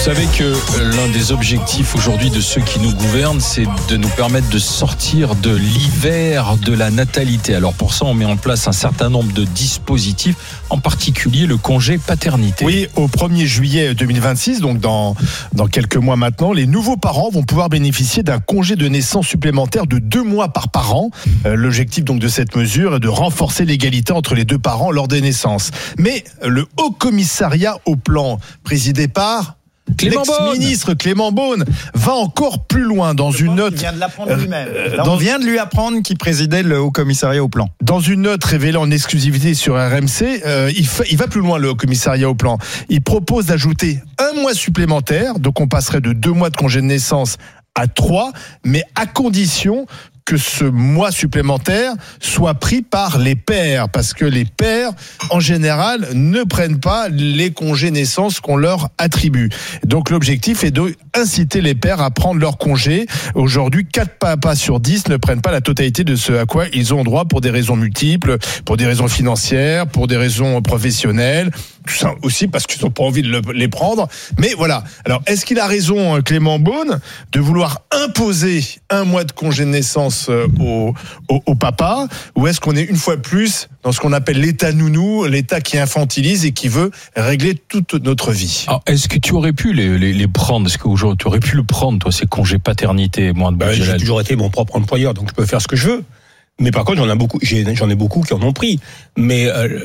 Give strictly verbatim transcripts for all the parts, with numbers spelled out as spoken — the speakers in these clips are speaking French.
savez que l'un des objectifs aujourd'hui de ceux qui nous gouvernent, c'est de nous permettre de sortir de l'hiver de la natalité. Alors pour ça, on met en place un certain nombre de dispositifs, en particulier le congé paternité. Oui, au premier juillet deux mille vingt-six, donc dans, dans quelques mois maintenant, les nouveaux parents vont pouvoir bénéficier d'un congé de naissance supplémentaire de deux mois par parent. Euh, l'objectif donc de cette mesure est de renforcer l'égalité entre les deux parents lors des naissances. Mais le Haut Commissariat au Plan, présidé par Clément l'ex-ministre Clément Beaune, va encore plus loin dans Je une pense note. qu'il vient de l'apprendre lui-même. Euh, Là, dans- on vient de lui apprendre qu'il présidait le Haut Commissariat au Plan. Dans une note révélée en exclusivité sur R M C, euh, il, fa- il va plus loin, le Haut Commissariat au Plan. Il propose d'ajouter un mois supplémentaire, donc on passerait de deux mois de congé de naissance à trois, mais à condition que ce mois supplémentaire soit pris par les pères, parce que les pères, en général, ne prennent pas les congés naissance qu'on leur attribue. Donc l'objectif est d'inciter les pères à prendre leur congé. Aujourd'hui, quatre papas sur dix ne prennent pas la totalité de ce à quoi ils ont droit pour des raisons multiples, pour des raisons financières, pour des raisons professionnelles, tout ça aussi parce qu'ils n'ont pas envie de le- les prendre. Mais voilà. Alors, est-ce qu'il a raison, Clément Beaune, de vouloir imposer un mois de congé de naissance au, au, au papa, ou est-ce qu'on est une fois de plus dans ce qu'on appelle l'état nounou, l'état qui infantilise et qui veut régler toute notre vie? Alors, est-ce que tu aurais pu les, les, les prendre? Est-ce qu'aujourd'hui, tu aurais pu le prendre, toi, ces congés paternité, moins de Bah, budget? j'ai toujours été mon propre employeur, donc je peux faire ce que je veux. Mais par contre, j'en ai beaucoup, j'ai, j'en ai beaucoup qui en ont pris. Mais euh,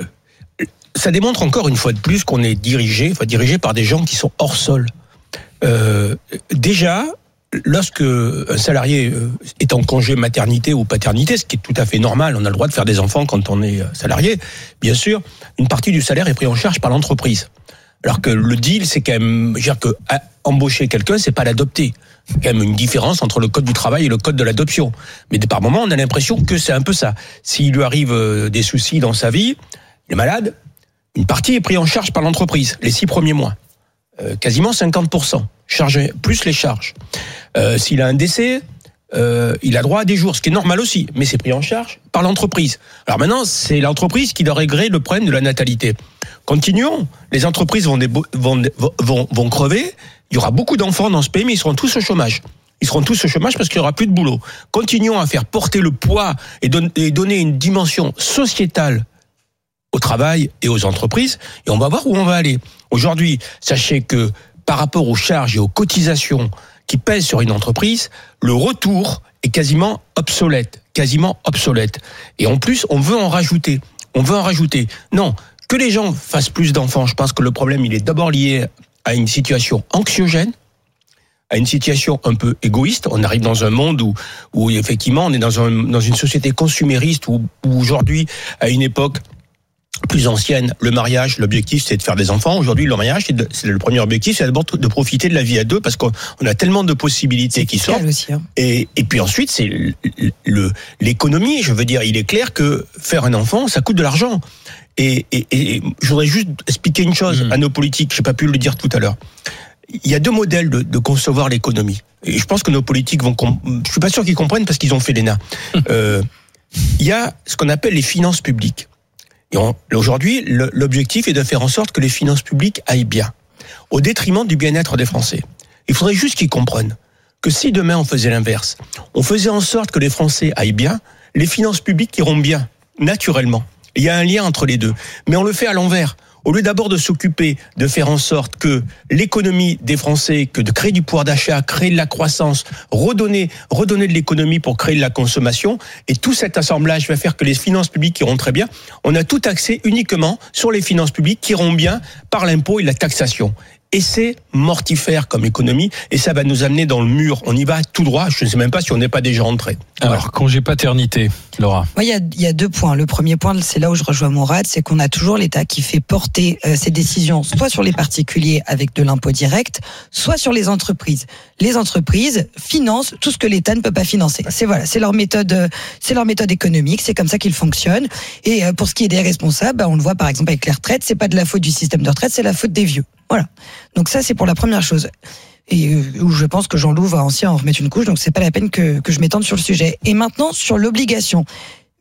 ça démontre encore une fois de plus qu'on est dirigé, enfin dirigé par des gens qui sont hors sol. Euh, déjà, lorsque un salarié est en congé maternité ou paternité, ce qui est tout à fait normal, on a le droit de faire des enfants quand on est salarié, bien sûr, une partie du salaire est prise en charge par l'entreprise. Alors que le deal, c'est quand même, je veux dire que à, embaucher quelqu'un, c'est pas l'adopter. Il y a quand même une différence entre le code du travail et le code de l'adoption. Mais par moment, on a l'impression que c'est un peu ça. S'il lui arrive des soucis dans sa vie, il est malade, une partie est prise en charge par l'entreprise, les six premiers mois. Euh, quasiment cinquante pour cent, chargé, plus les charges. Euh, s'il a un décès, euh, il a droit à des jours, ce qui est normal aussi, mais c'est pris en charge par l'entreprise. Alors maintenant, c'est l'entreprise qui doit régler le problème de la natalité. Continuons, les entreprises vont, débo- vont, vont, vont crever, il y aura beaucoup d'enfants dans ce pays, mais ils seront tous au chômage. Ils seront tous au chômage parce qu'il n'y aura plus de boulot. Continuons à faire porter le poids et, don- et donner une dimension sociétale au travail et aux entreprises, et on va voir où on va aller. Aujourd'hui, sachez que par rapport aux charges et aux cotisations qui pèsent sur une entreprise, le retour est quasiment obsolète, quasiment obsolète. Et en plus, on veut en rajouter. On veut en rajouter. Non, que les gens fassent plus d'enfants, je pense que le problème, il est d'abord lié à une situation anxiogène, à une situation un peu égoïste. On arrive dans un monde où, où effectivement, on est dans, un, dans une société consumériste où, où aujourd'hui, à une époque plus ancienne, le mariage, l'objectif c'est de faire des enfants. Aujourd'hui, le mariage, c'est, de, c'est le premier objectif, c'est d'abord de profiter de la vie à deux parce qu'on on a tellement de possibilités c'est qui sortent. Aussi, hein. Et, et puis ensuite, c'est le, le, l'économie. Je veux dire, il est clair que faire un enfant, ça coûte de l'argent. Et, et, et je voudrais juste expliquer une chose mmh. à nos politiques. J'ai pas pu le dire tout à l'heure. Il y a deux modèles de, de concevoir l'économie. Et je pense que nos politiques vont. Comp- je suis pas sûr qu'ils comprennent parce qu'ils ont fait l'E N A. Mmh. Euh, il y a ce qu'on appelle les finances publiques. Et on, aujourd'hui, le, l'objectif est de faire en sorte que les finances publiques aillent bien, au détriment du bien-être des Français. Il faudrait juste qu'ils comprennent que si demain on faisait l'inverse, on faisait en sorte que les Français aillent bien, les finances publiques iront bien, naturellement. Il y a un lien entre les deux. Mais on le fait à l'envers. Au lieu d'abord de s'occuper de faire en sorte que l'économie des Français, que de créer du pouvoir d'achat, créer de la croissance, redonner, redonner de l'économie pour créer de la consommation, et tout cet assemblage va faire que les finances publiques iront très bien. On a tout axé uniquement sur les finances publiques qui iront bien par l'impôt et la taxation. Et c'est mortifère comme économie, et ça va nous amener dans le mur. On y va tout droit, je ne sais même pas si on n'est pas déjà entré. Alors, voilà. Congé paternité, Laura. Moi, il y a, il y a deux points. Le premier point, c'est là où je rejoins Mourad, c'est qu'on a toujours l'État qui fait porter euh, ses décisions soit sur les particuliers avec de l'impôt direct, soit sur les entreprises. Les entreprises financent tout ce que l'État ne peut pas financer. C'est voilà, c'est leur méthode, c'est leur méthode économique, c'est comme ça qu'ils fonctionnent. Et euh, pour ce qui est des responsables, bah, on le voit par exemple avec les retraites, c'est pas de la faute du système de retraite, c'est la faute des vieux. Voilà. Donc ça, c'est pour la première chose. Et où je pense que Jean-Loup va aussi en remettre une couche, donc c'est pas la peine que, que je m'étende sur le sujet. Et maintenant, sur l'obligation.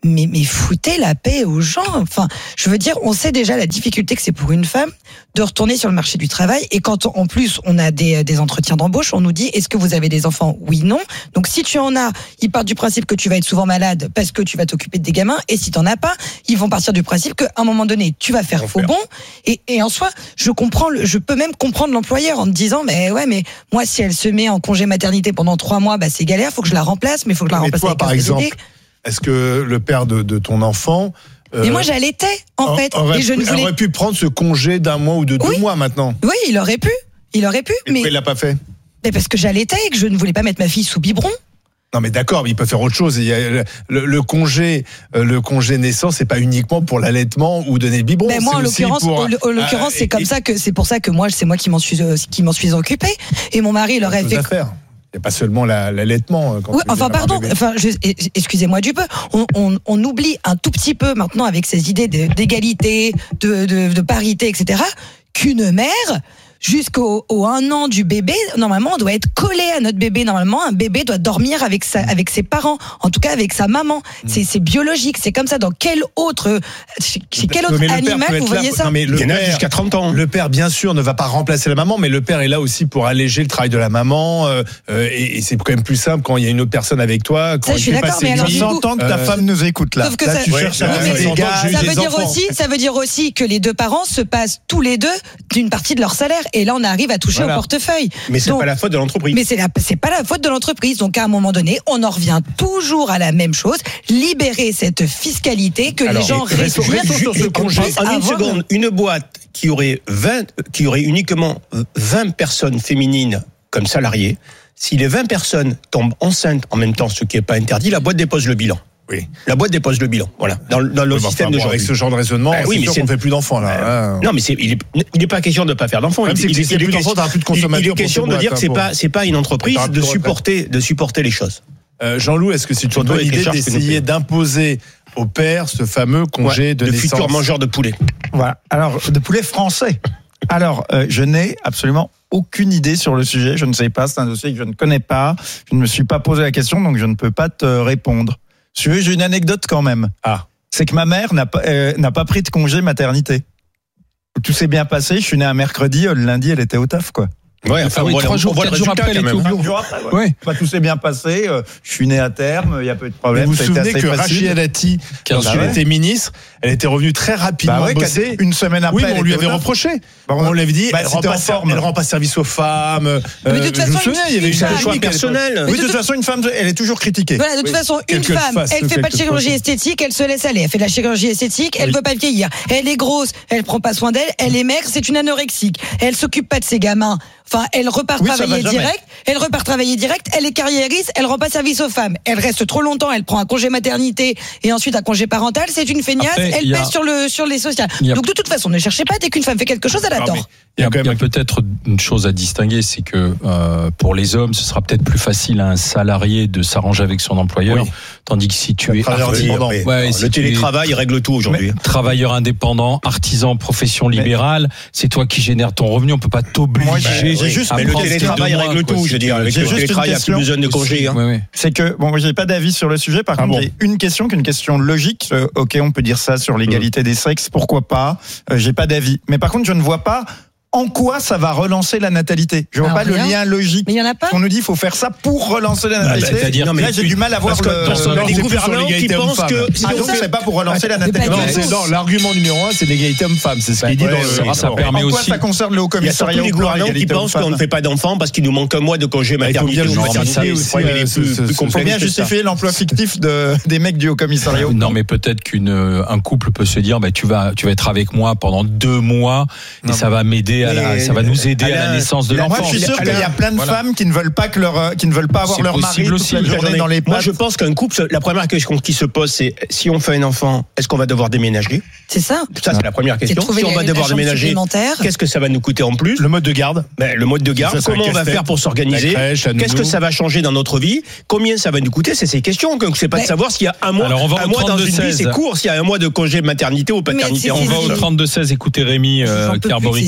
mais, mais foutez la paix aux gens. Enfin, je veux dire, on sait déjà la difficulté que c'est pour une femme de retourner sur le marché du travail. Et quand, en plus, on a des, des entretiens d'embauche, on nous dit, est-ce que vous avez des enfants? Oui, non. Donc, si tu en as, ils partent du principe que tu vas être souvent malade parce que tu vas t'occuper de des gamins. Et si t'en as pas, ils vont partir du principe qu'à un moment donné, tu vas faire faux bon. Et, et en soi, je comprends, le, je peux même comprendre l'employeur en te disant, mais ouais, mais moi, si elle se met en congé maternité pendant trois mois, bah, c'est galère, faut que je la remplace, mais faut que je la Mais remplace toi, avec par un C D D. exemple, est-ce que le père de, de ton enfant Mais moi, j'allaitais, en fait. aurait, Et je ne pu, voulais... aurait pu prendre ce congé d'un mois ou de deux Oui. mois maintenant? Oui, il aurait pu. Il aurait pu, Et mais... pourquoi il l'a pas fait? mais parce que j'allaitais et que je ne voulais pas mettre ma fille sous biberon. Non mais d'accord, mais il peut faire autre chose. Il y a le, le, le congé, euh, le congé naissance, c'est pas uniquement pour l'allaitement ou donner le biberon. Mais moi, en c'est aussi l'occurrence, pour, en l'occurrence, euh, c'est comme et- ça que c'est pour ça que moi, c'est moi qui m'en suis euh, qui m'en suis occupée. Et mon mari, il aurait chose fait. à faire. Il n'y a pas seulement la- l'allaitement. Quand Oui, tu enfin viens d'avoir pardon, un bébé. enfin je- excusez-moi du peu. On, on, on oublie un tout petit peu maintenant avec ces idées de- d'égalité, de, de, de parité, et cetera. Qu'une mère jusqu'au au un an du bébé, normalement, on doit être collé à notre bébé. Normalement, un bébé doit dormir avec sa, avec ses parents, en tout cas avec sa maman. C'est, c'est biologique. C'est comme ça. Dans quel autre, chez, chez quel Parce autre que- mais le père animal peut vous être là voyez pour- ça? non, mais le Il y en a père- jusqu'à trente ans. Le père, bien sûr, ne va pas remplacer la maman, mais le père est là aussi pour alléger le travail de la maman. euh, euh, et, et c'est quand même plus simple quand il y a une autre personne avec toi. Quand Ça, il je suis fait d'accord, passer mais alors, lui- du coup- J'entends que ta Euh, femme nous écoute là. Sauf que là, ça- tu Ouais, cherches ouais, à ouais, faire mais des j'entends gars. que j'ai Ça des veut dire enfants. aussi, ça veut dire aussi que les deux parents se passent tous les deux d'une partie de leur salaire. Et là, on arrive à toucher Voilà. au portefeuille. Mais c'est Donc- pas la faute de l'entreprise. Mais c'est la, c'est pas la faute de l'entreprise. Donc à un moment donné, on en revient toujours à la même chose. Libérer cette fiscalité que Alors, les gens restons- récupèrent restons sur ce et qu'on congé. puisse En une avoir- seconde, une boîte qui aurait vingt, qui aurait uniquement vingt personnes féminines comme salariées, si les vingt personnes tombent enceintes en même temps, ce qui n'est pas interdit, la boîte dépose le bilan. Oui. La boîte dépose le bilan. Voilà. Dans, dans le Oui, bah, système enfin, de bon, avec ce genre de raisonnement, Ah, oui, c'est mais sûr c'est- qu'on ne fait plus d'enfants là. hein. Non, mais c'est, il est, il est pas question de ne pas faire d'enfants. Même Il, si il, tu il, fais il plus est d'enfants, question- t'auras plus de il- il consommateurs est pour question tes de boîtes, dire que c'est hein, pas, c'est pas une entreprise T'auras plus de de retraite. supporter, de supporter les choses. Euh, Jean-Loup, est-ce que c'est une Surtout bonne avec les idée charges que nous d'essayer payons. d'imposer au père ce fameux congé Ouais, de, de naissance? futurs mangeurs de poulet. Voilà. Alors, de poulet français. Alors, euh, je n'ai absolument aucune idée sur le sujet. Je ne sais pas. C'est un dossier que je ne connais pas. Je ne me suis pas posé la question, donc je ne peux pas te répondre. Si tu veux, j'ai une anecdote quand même. Ah. C'est que ma mère n'a pas, euh, n'a pas pris de congé maternité. Tout s'est bien passé. Je suis né un mercredi. euh, Le lundi, elle était au taf, quoi. Ouais, Enfin, oui, on voit trois le- jours, on voit le quatre jours résultat, après, quand elle était même. au boulot. Un jour après, ouais. Ouais. Bah, tout s'est bien passé. euh, Je suis né à terme. Il y a peu de Mais problème. vous vous ça a été souvenez assez que facile. Rachida Dati, quinze lorsqu'elle jours. était ministre, elle était revenue très rapidement Bah ouais, bosser. une semaine après. Oui, mais elle on lui était au avait taf. reproché. Bah, On lui avait dit, bah, elle, rend c'était pas en ser- forme. elle rend pas service aux femmes. euh, Mais de toute je me façon, souviens, il y avait une une femme- polémique Choix à l'époque. personnel. Oui, de toute façon, une femme, elle est toujours critiquée. Voilà, de toute Oui. façon, une Quelle que femme, fasse, elle fait pas de quelque chirurgie façon. esthétique, elle se laisse aller. Elle fait de la chirurgie esthétique, elle Oui. veut pas vieillir. Elle est grosse, elle prend pas soin d'elle, elle est maigre, c'est une anorexique. Elle s'occupe pas de ses gamins. Enfin, elle repart Oui, ça va travailler jamais. direct, elle repart travailler direct, elle est carriériste, elle rend pas service aux femmes. Elle reste trop longtemps, elle prend un congé maternité et ensuite un congé parental, c'est une feignasse, Après, elle il y a- pèse sur le sur les sociales. il y a- Donc de toute façon, ne cherchez pas, dès qu'une femme fait quelque chose, elle a Ah, tort. mais Il y a, quand même il y a peut-être une chose à distinguer, c'est que euh, pour les hommes, ce sera peut-être plus facile à un salarié de s'arranger avec son employeur, Oui. tandis que si tu es travailleur arti- indépendant. après, Ouais, alors, si le tu es télétravail règle tout aujourd'hui. travailleur indépendant, artisan, profession libérale, c'est toi qui génères ton revenu, on peut pas Moi, t'obliger. j'ai juste- à Mais le prendre tes télétravail deux mois, règle quoi, tout, si je veux tu dire. veux. Avec J'ai le juste une télétravail, il n'y a plus question. besoin de congés. hein. Ouais, ouais. C'est que, bon, moi, j'ai pas d'avis sur le sujet. Par Ah contre, bon. j'ai une question, qu'une question logique. Euh, ok, on peut dire ça sur l'égalité des sexes. Pourquoi pas? Euh, j'ai pas d'avis. Mais par contre, je ne vois pas en quoi ça va relancer la natalité. Je vois Alors, pas le rien. lien logique. Mais il y en a pas. On nous dit, il faut faire ça pour relancer la natalité. c'est-à-dire là, que j'ai tu- du mal à voir Parce que le. dans ce- non, les c'est plus sur gouvernants qui l'égalité pensent homme-femme. que si Ah, on donc fait- c'est pas pour relancer la Mais natalité. pas Non, du c'est- tout. non, l'argument numéro un, c'est l'égalité homme-femme. C'est ce qui est dit Ouais, dans ouais, le ouais, ça rapport. permet En quoi aussi- ça concerne le haut Il y a commissariat surtout les au plan gouvernants qui égalité pensent qu'on ne homme-femme? fait pas d'enfants parce qu'il nous manque un mois de congé Bah, il faut maternité. bien ou le paternité. justifier aussi, Ouais, mais euh, les ce- plus- ce- plus ce- Faut complexes bien que ça. justifier l'emploi fictif de, des mecs du haut commissariat au Non, plan. mais peut-être qu'une euh, un couple peut se dire, bah, tu vas tu vas être avec moi pendant deux mois et Non, ça va m'aider à la, mais- ça va nous aider à la Alain, naissance de Moi, l'enfant. je suis sûr qu'il y a plein de Voilà. femmes qui ne veulent pas que leur, euh, qui ne veulent pas avoir C'est leur mari possible toute aussi. la journée dans les Moi, pattes. je pense qu'un couple, la première question qui se pose, c'est si on fait un enfant, est-ce qu'on va devoir déménager? C'est ça. Ça, c'est la première C'est question. trouver Si on la- va la devoir chambre déménager, supplémentaire. qu'est-ce que ça va nous coûter en plus? Le mode de garde. Ben, le mode de garde, Ça, c'est un comment on va casse-tête. faire pour s'organiser? La crèche, la Qu'est-ce que nounou. ça va changer dans notre vie? Combien ça va nous coûter? C'est ces questions. Donc, c'est pas de Mais- savoir s'il y a un mois, Alors, on va un au mois dans une vie, trente-deux c'est seize. court. S'il y a un mois de congé maternité ou paternité c'est- en On va c'est- au trente-deux seize écouter Rémi, euh, J'en peux qui est plus de ces arboriculteur idées. dans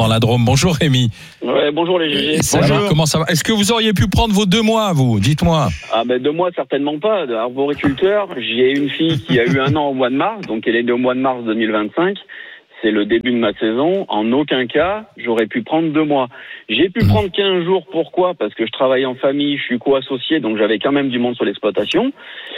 dans la Drôme. Bonjour Rémi. Ouais, bonjour les G G. Bonjour. Comment ça va? Est-ce que vous auriez pu prendre vos deux mois, vous? Dites-moi. Ah ben deux mois certainement pas. Arboriculteur, j'ai une fille qui a eu un an au mois de mars, donc elle est née au mois de mars deux mille vingt-cinq. C'est le début de ma saison. En aucun cas, j'aurais pu prendre deux mois. J'ai pu mmh. prendre quinze jours. Pourquoi? Parce que je travaille en famille, je suis co-associé, donc j'avais quand même du monde sur l'exploitation.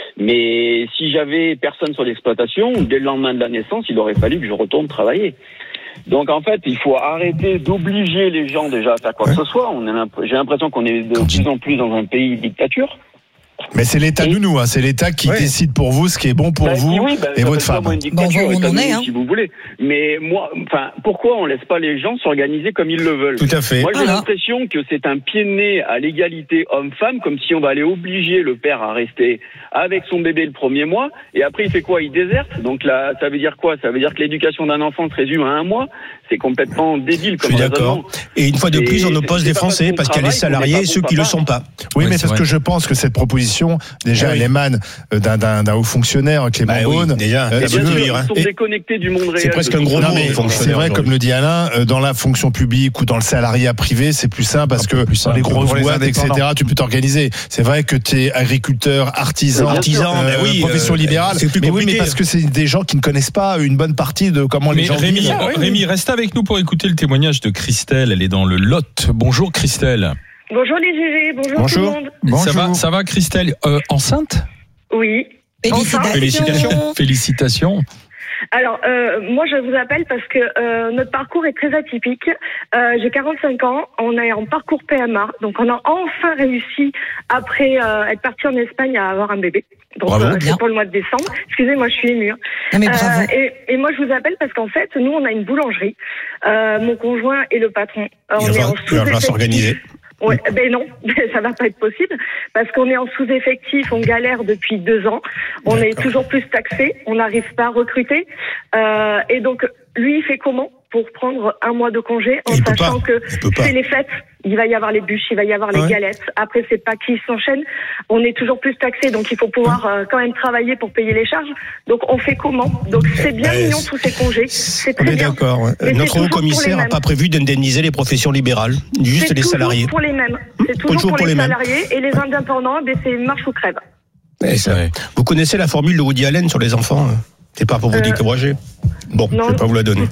Mais si j'avais personne sur l'exploitation, dès le lendemain de la naissance, il aurait fallu que je retourne travailler. Donc en fait, il faut arrêter d'obliger les gens déjà à faire quoi ouais. que ce soit. On est, j'ai l'impression qu'on est de plus en plus dans un pays dictature. Mais c'est l'État de nous, hein. C'est l'État qui ouais. décide pour vous ce qui est bon pour bah, vous oui, bah, et votre femme. Une dictature, bon, on en est, hein. si vous voulez. Mais moi, enfin, pourquoi on laisse pas les gens s'organiser comme ils le veulent? Tout à fait. Moi, j'ai voilà. l'impression que c'est un pied de nez à l'égalité homme-femme, comme si on va aller obliger le père à rester avec son bébé le premier mois, et après il fait quoi? Il déserte. Donc là, ça veut dire quoi? Ça veut dire que l'éducation d'un enfant se résume à un mois. C'est complètement débile comme Je suis d'accord. Et une fois de plus, on oppose les Français parce qu'il y a les salariés et ceux qui le sont pas. Oui, mais parce que je pense que cette proposition, déjà, elle émane d'un, d'un, d'un haut fonctionnaire, Clément bah Beaune. Oui, déjà, euh, bien sûr, ils sont déconnectés du monde réel. C'est presque un gros mot. C'est vrai, comme le dit Alain, dans la fonction publique ou dans le salariat privé, c'est plus simple parce que dans les grosses boîtes, et cetera, tu peux t'organiser. C'est vrai que tu es agriculteur, artisan, artisan, euh, mais oui, profession euh, libérale. Mais oui, mais parce que c'est des gens qui ne connaissent pas une bonne partie de comment mais les gens Rémi, vivent. Ah, oui, Rémi, reste avec nous pour écouter le témoignage de Christelle. Elle est dans le Lot. Bonjour Christelle. Bonjour les G G, bonjour, bonjour. tout le monde. Bonjour. Ça va, ça va Christelle, euh, enceinte? Oui. Félicitations. Félicitations. Félicitations. Alors, euh, moi, je vous appelle parce que euh, notre parcours est très atypique. Euh, j'ai quarante-cinq ans, on est en parcours P M A, donc on a enfin réussi, après euh, être parti en Espagne, à avoir un bébé. Donc, bravo, euh, c'est pour le mois de décembre. Excusez-moi, je suis émue. Non, mais bravo. Euh, et, et moi, je vous appelle parce qu'en fait, nous, on a une boulangerie. Euh, mon conjoint est le patron. Euh, on il est va, en il va falloir s'organiser. Ouais, ben non, ça va pas être possible parce qu'on est en sous-effectif, on galère depuis deux ans, on D'accord. est toujours plus taxé, on n'arrive pas à recruter euh, et donc lui il fait comment pour prendre un mois de congé en sachant que c'est les fêtes, il va y avoir les bûches, il va y avoir les ouais. galettes, après c'est pas qui s'enchaîne, on est toujours plus taxé donc il faut pouvoir euh, quand même travailler pour payer les charges, donc on fait comment? Donc c'est bien eh, mignon tous ces congés, c'est très on est bien. D'accord. Ouais. Notre haut commissaire n'a pas prévu d'indemniser les professions libérales, juste c'est les salariés. C'est toujours pour les mêmes, c'est toujours, toujours pour, pour les, les salariés et les indépendants, ben c'est marche ou crève. Eh, ça, vous connaissez la formule de Woody Allen sur les enfants? C'est pas pour vous euh, décourager. Bon, non. Je vais pas vous la donner.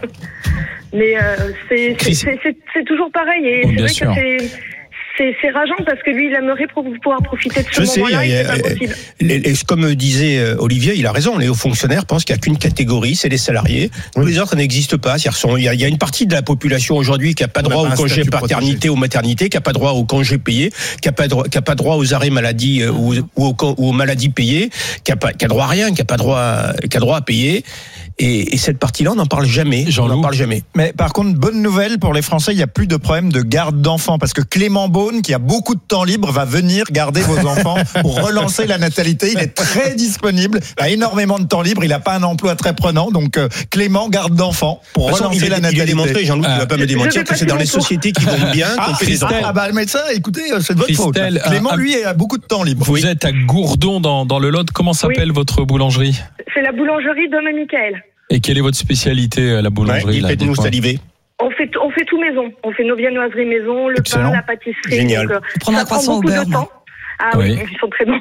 Mais euh, c'est, c'est, c'est, c'est, c'est toujours pareil. Et bon, c'est vrai sûr. que c'est, c'est, c'est rageant parce que lui, il aimerait pouvoir profiter de ce je moment-là. Sais, et a, c'est pas possible. Les, les, comme disait Olivier, il a raison. Les hauts fonctionnaires pensent qu'il n'y a qu'une catégorie, c'est les salariés. Oui. Tous les autres n'existent pas. Il y, a, il y a une partie de la population aujourd'hui qui n'a pas droit au congé paternité ou maternité, qui n'a pas droit au congé payé, qui n'a pas, qui pas droit aux arrêts maladie euh, ou, ou, aux, ou aux maladies payées, qui n'a pas, qui a droit à rien, qui n'a pas droit, qui a droit à payer. Et, et cette partie-là, on n'en parle jamais. On n'en parle jamais. Mais par contre, bonne nouvelle pour les Français, il n'y a plus de problème de garde d'enfants parce que Clément Beaune, qui a beaucoup de temps libre, va venir garder vos enfants pour relancer la natalité. Il est très disponible, il a énormément de temps libre, il n'a pas un emploi très prenant. Donc euh, Clément, garde d'enfants pour façon, relancer il la a, natalité. Il a démontré, Jean-Loup, ah. tu ne vas pas me démentir que c'est dans les sociétés qui vont bien qu'on ah, fait des enfants. Ah bah le médecin, écoutez, c'est de votre Christelle, faute. Clément, lui, a beaucoup de temps libre. Vous oui. êtes à Gourdon dans, dans le Lot. Comment s'appelle oui. votre boulangerie? C'est la boulangerie Dom et Michael. Et quelle est votre spécialité à la boulangerie? Ouais, faites-nous saliver. On fait, on fait tout maison. On fait nos viennoiseries maison, le Excellent. pain, la pâtisserie. Génial. Donc, euh, prendre un croissant au beurre. Ah oui, oui, ils sont très bons.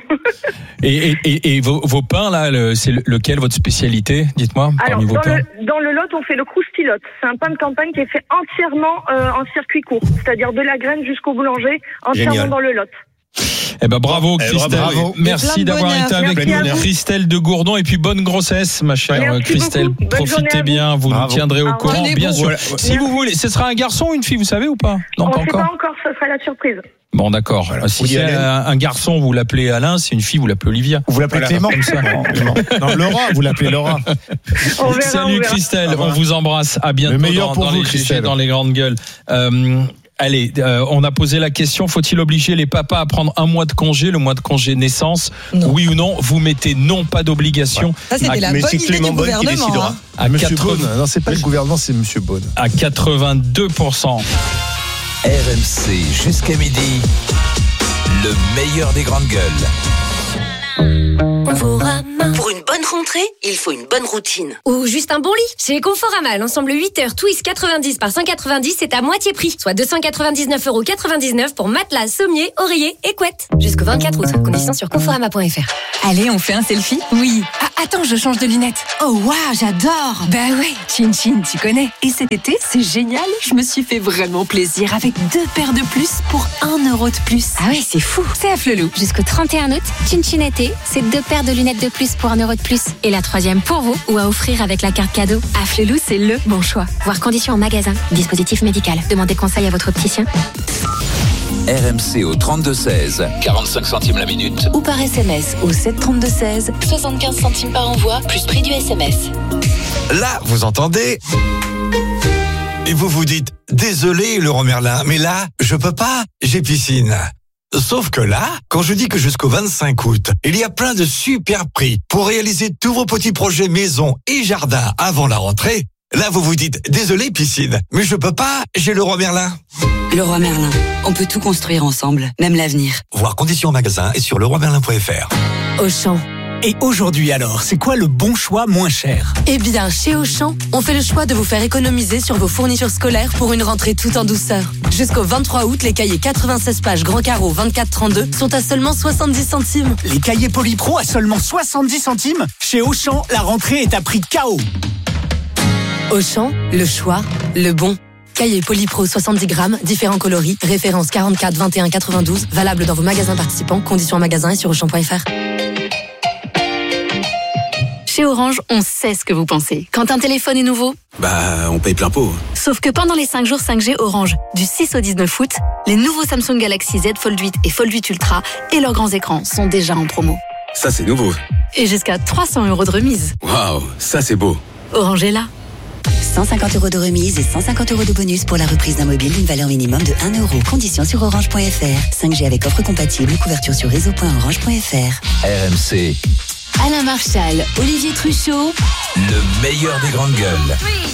et, et, et, et vos, vos pains, là, le, c'est lequel votre spécialité? Dites-moi. Alors, parmi vos dans, pains. Le, dans le Lot, on fait le Croustilot. C'est un pain de campagne qui est fait entièrement euh, en circuit court. C'est-à-dire de la graine jusqu'au boulanger, entièrement Génial. Dans le Lot. Eh ben bravo Christelle, eh, bravo. merci d'avoir bonheur. été avec merci nous, Christelle de Gourdon, et puis bonne grossesse ma chère merci Christelle, profitez bien, vous bravo. nous tiendrez au Ah, courant ouais. bien sûr. Voilà. Si vous voulez, ce sera un garçon ou une fille, vous savez ou pas? Non, on pas ne sait encore. pas encore, ce sera la surprise. Bon d'accord. Voilà. Si c'est un, un garçon, vous l'appelez Alain, c'est une fille, vous l'appelez Olivia. Vous l'appelez Voilà, Clément comme ça. Non, Laura, vous l'appelez Laura. On verra, Salut on verra. Christelle, Ah, on vous embrasse, à bientôt le meilleur dans, pour dans vous, les G G, Christelle. dans les grandes gueules. Euh, Allez, euh, on a posé la question, faut-il obliger les papas à prendre un mois de congé, le mois de congé naissance? Non. Oui ou non? Vous mettez non, pas d'obligation. Ça, c'était À- la mais bonne c'est idée Clément du Beaune qui gouvernement. décidera. Hein. à, Monsieur quatre-vingts Beaune. Non, c'est pas le gouvernement, c'est Monsieur Beaune. à quatre-vingt-deux pour cent. R M C jusqu'à midi, le meilleur des grandes gueules. Pour une bonne rentrée, il faut une bonne routine. Ou juste un bon lit. Chez Conforama, l'ensemble huit heures Twist quatre-vingt-dix par cent quatre-vingt-dix est à moitié prix, soit deux cent quatre-vingt-dix-neuf euros quatre-vingt-dix-neuf pour matelas, sommier, oreiller et couette. Jusqu'au vingt-quatre août. Conditions sur conforama point f r. Allez, on fait un selfie? Oui. Ah, attends, je change de lunettes. Oh, waouh, j'adore. Bah ouais, Chin Chin, tu connais. Et cet été, c'est génial. Je me suis fait vraiment plaisir avec deux paires de plus pour un euro de plus. Ah ouais, c'est fou. C'est à Flelou. Jusqu'au trente et un août, Chin Chin été, c'est deux paires de lunettes de plus pour un euro de plus. Et la troisième pour vous ou à offrir avec la carte cadeau. À Flelou, c'est le bon choix. Voir conditions en magasin. Dispositif médical. Demandez conseil à votre opticien. R M C au trente-deux seize, quarante-cinq centimes la minute. Ou par S M S au sept trente-deux seize, soixante-quinze centimes par envoi, plus prix du S M S. Là, vous entendez? Et vous vous dites, désolé Laurent Merlin, mais là, je peux pas, j'ai piscine. Sauf que là, quand je dis que jusqu'au vingt-cinq août, il y a plein de super prix pour réaliser tous vos petits projets maison et jardin avant la rentrée, là vous vous dites, désolé piscine, mais je peux pas, j'ai Leroy Merlin. Leroy Merlin, on peut tout construire ensemble, même l'avenir. Voir conditions en magasin et sur leroy merlin point f r. Auchan. Et aujourd'hui alors, c'est quoi le bon choix moins cher? Eh bien, chez Auchan, on fait le choix de vous faire économiser sur vos fournitures scolaires pour une rentrée tout en douceur. Jusqu'au vingt-trois août, les cahiers quatre-vingt-seize pages grand carreau vingt-quatre trente-deux sont à seulement soixante-dix centimes. Les cahiers Polypro à seulement soixante-dix centimes? Chez Auchan, la rentrée est à prix K O. Auchan, le choix, le bon. Cahier Polypro soixante-dix grammes, différents coloris, référence quarante-quatre vingt et un quatre-vingt-douze, valable dans vos magasins participants, conditions en magasin et sur auchan point f r. Chez Orange, on sait ce que vous pensez. Quand un téléphone est nouveau, bah, on paye plein pot. Sauf que pendant les cinq jours cinq G Orange, du six au dix-neuf août, les nouveaux Samsung Galaxy Z Fold huit et Fold huit Ultra et leurs grands écrans sont déjà en promo. Ça, c'est nouveau. Et jusqu'à trois cents euros de remise. Waouh, ça, c'est beau. Orange est là. cent cinquante euros de remise et cent cinquante euros de bonus pour la reprise d'un mobile d'une valeur minimum de un euro. Conditions sur orange point f r. cinq G avec offre compatible, couverture sur réseau point orange point f r. R M C. Alain Marchal, Olivier Truchot. Le meilleur des grandes gueules.